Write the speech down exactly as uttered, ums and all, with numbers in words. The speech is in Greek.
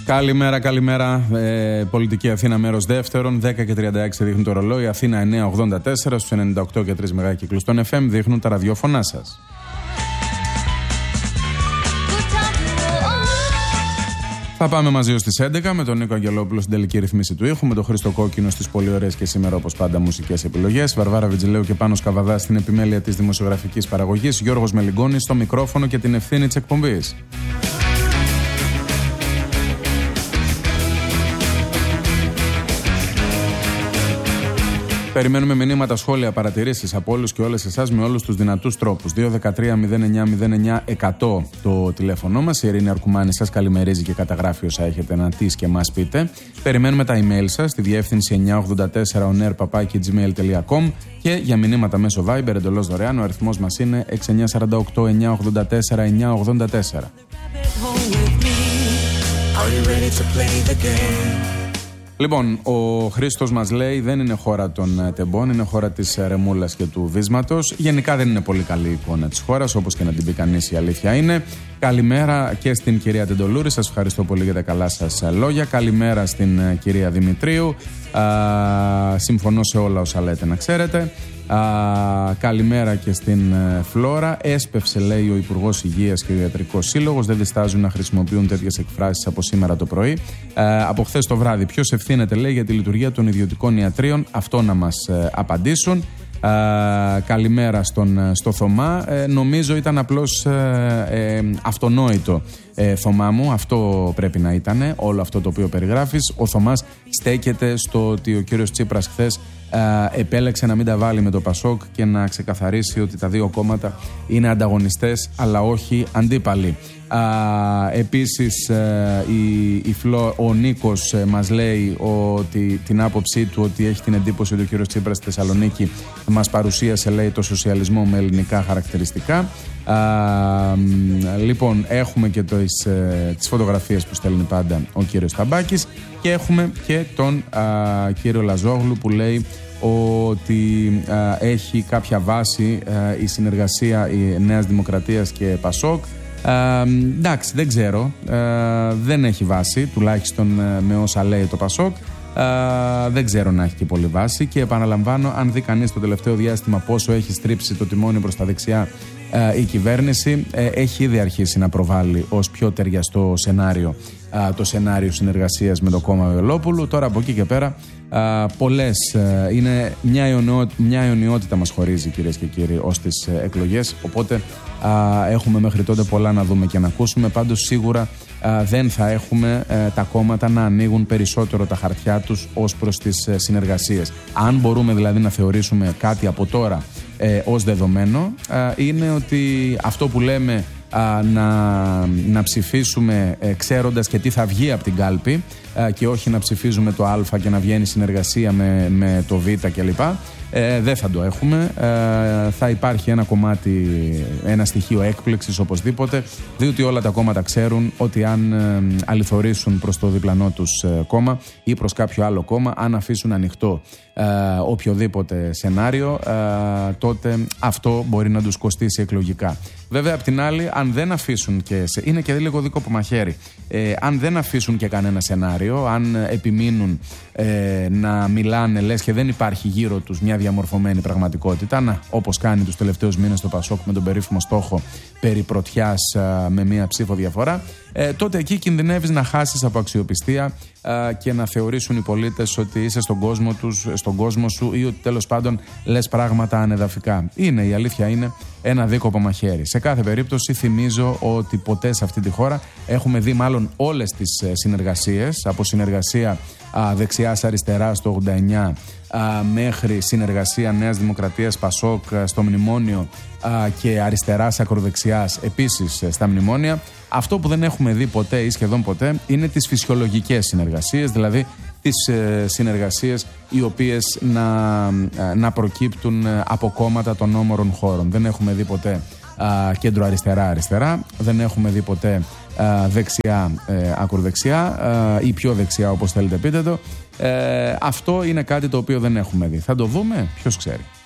Καλημέρα, καλημέρα. Ε, Πολιτική Αθήνα, μέρος δεύτερον. δέκα και τριάντα έξι δείχνει το ρολόι. Αθήνα εννιά ογδόντα τέσσερα στους ενενήντα οκτώ και τρία μεγάκυκλους των εφ εμ δείχνουν τα ραδιόφωνά σας. Θα πάμε μαζί ως τις έντεκα με τον Νίκο Αγγελόπουλο στην τελική ρυθμίση του ήχου, με τον Χρήστο Κόκκινο στις πολύ ωραίες και σήμερα όπως πάντα μουσικές επιλογές, Βαρβάρα Βιτζιλέου και Πάνος Καβαδά στην επιμέλεια της δημοσιογραφικής παραγωγής, Γιώργος Μελιγκόνης στο μικρόφωνο και την ευθύνη της εκπομπής. Περιμένουμε μηνύματα, σχόλια, παρατηρήσεις από όλους και όλες εσάς με όλους τους δυνατούς τρόπους. δύο ένα τρία μηδέν εννιά μηδέν εννιά εκατό το τηλέφωνο μας. Η Ειρήνη Αρκουμάνη σας καλημερίζει και καταγράφει όσα έχετε να τις και μας πείτε. Περιμένουμε τα email σας στη διεύθυνση εννιά ογδόντα τέσσερα onair παπάκι gmail τελεία com και για μηνύματα μέσω Viber εντελώς δωρεάν. Ο αριθμός μας είναι έξι εννιά τέσσερα οκτώ εννιά ογδόντα τέσσερα εννιά ογδόντα τέσσερα. Λοιπόν, ο Χρήστος μας λέει δεν είναι χώρα των τεμπών, είναι χώρα της ρεμούλας και του βίσματος. Γενικά δεν είναι πολύ καλή εικόνα της χώρας, όπως και να την πει κανείς, η αλήθεια είναι. Καλημέρα και στην κυρία Τεντολούρη, σας ευχαριστώ πολύ για τα καλά σας λόγια. Καλημέρα στην κυρία Δημητρίου, α, συμφωνώ σε όλα όσα λέτε να ξέρετε. Α, καλημέρα και στην ε, Φλόρα. Έσπευσε, λέει, ο Υπουργός Υγείας και ο Ιατρικός Σύλλογος. Δεν διστάζουν να χρησιμοποιούν τέτοιες εκφράσεις από σήμερα το πρωί. Ε, από χθες το βράδυ, ποιος ευθύνεται, λέει, για τη λειτουργία των ιδιωτικών ιατρίων? Αυτό να μας ε, απαντήσουν. Ε, καλημέρα στον, στο Θωμά. Ε, νομίζω ήταν απλώς ε, ε, αυτονόητο, ε, Θωμά μου. Αυτό πρέπει να ήταν, όλο αυτό το οποίο περιγράφεις. Ο Θωμάς στέκεται στο ότι ο κύριος Τσίπρας χθες ε, επέλεξε να μην τα βάλει με το Πασόκ και να ξεκαθαρίσει ότι τα δύο κόμματα είναι ανταγωνιστές αλλά όχι αντίπαλοι. Α, επίσης ε, η, η Φλο, ο Νίκος ε, μας λέει ότι την άποψή του ότι έχει την εντύπωση ότι ο κύριος Τσίπρας στη Θεσσαλονίκη μας παρουσίασε, λέει, το σοσιαλισμό με ελληνικά χαρακτηριστικά. Α, λοιπόν, έχουμε και τις, ε, τις φωτογραφίες που στέλνει πάντα ο κύριος Ταμπάκης και έχουμε και τον α, κύριο Λαζόγλου που λέει ότι α, έχει κάποια βάση α, η συνεργασία η Νέας Δημοκρατίας και Πασόκ. Ε, εντάξει, δεν ξέρω, ε, δεν έχει βάση, τουλάχιστον ε, με όσα λέει το Πασόκ. Ε, δεν ξέρω να έχει και πολύ βάση και επαναλαμβάνω, αν δει κανείς το τελευταίο διάστημα πόσο έχει στρίψει το τιμόνι προς τα δεξιά ε, η κυβέρνηση, ε, έχει ήδη αρχίσει να προβάλλει ως πιο ταιριαστό σενάριο ε, το σενάριο συνεργασίας με το κόμμα Βελόπουλου. Τώρα από εκεί και πέρα ε, πολλές ε, είναι μια, αιωνιό, μια αιωνιότητα μας χωρίζει, κυρίες και κύριοι, ως τις ε, εκλογές, οπότε Α, έχουμε μέχρι τότε πολλά να δούμε και να ακούσουμε. Πάντως σίγουρα α, δεν θα έχουμε ε, τα κόμματα να ανοίγουν περισσότερο τα χαρτιά τους ως προς τις ε, συνεργασίες. Αν μπορούμε δηλαδή να θεωρήσουμε κάτι από τώρα ε, ως δεδομένο, α, είναι ότι αυτό που λέμε α, να, να ψηφίσουμε ε, ξέροντας και τι θα βγει από την κάλπη α, και όχι να ψηφίζουμε το Α και να βγαίνει συνεργασία με, με το Β κλπ. Ε, δεν θα το έχουμε. Ε, θα υπάρχει ένα κομμάτι, ένα στοιχείο έκπληξης οπωσδήποτε, διότι όλα τα κόμματα ξέρουν ότι αν ε, αληθωρήσουν προς το διπλανό τους ε, κόμμα ή προς κάποιο άλλο κόμμα, αν αφήσουν ανοιχτό ε, οποιοδήποτε σενάριο, ε, τότε αυτό μπορεί να τους κοστίσει εκλογικά. Βέβαια, απ' την άλλη, αν δεν αφήσουν και. Σε, είναι και λίγο δίκοπο μαχαίρι. Ε, αν δεν αφήσουν και κανένα σενάριο, αν επιμείνουν ε, να μιλάνε λες και δεν υπάρχει γύρω τους μια διαμορφωμένη πραγματικότητα, να, όπως κάνει τους τελευταίους μήνες το Πασόκ με τον περίφημο στόχο περί πρωτιάς α, με μία ψήφο διαφορά, ε, τότε εκεί κινδυνεύεις να χάσεις από αξιοπιστία α, και να θεωρήσουν οι πολίτες ότι είσαι στον κόσμο, τους, στον κόσμο σου ή ότι τέλος πάντων λες πράγματα ανεδαφικά. Είναι, η αλήθεια είναι, ένα δίκοπο μαχαίρι. Σε κάθε περίπτωση θυμίζω ότι ποτέ σε αυτή τη χώρα έχουμε δει μάλλον όλες τις συνεργασίες, από συνεργασία α, δεξιάς αριστεράς το ογδόντα εννιά α, μέχρι συνεργασία Νέας Δημοκρατίας Πασόκ στο μνημόνιο α, και αριστεράς ακροδεξιάς επίσης στα μνημόνια. Αυτό που δεν έχουμε δει ποτέ ή σχεδόν ποτέ είναι τις φυσιολογικές συνεργασίες, δηλαδή τις ε, συνεργασίες οι οποίες να, να προκύπτουν από κόμματα των όμορων χώρων. Δεν έχουμε δει ποτέ κέντρο αριστερά-αριστερά, δεν έχουμε δει ποτέ α, δεξιά ε, ακροδεξιά α, ή πιο δεξιά, όπως θέλετε πείτε το. Ε, αυτό είναι κάτι το οποίο δεν έχουμε δει. Θα το δούμε, ποιος ξέρει.